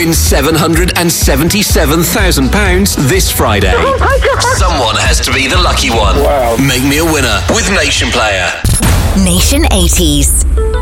win £777,000 this Friday. Oh my God. Someone has to be the lucky one. Wow. Make me a winner with Nation Player. Nation 80s.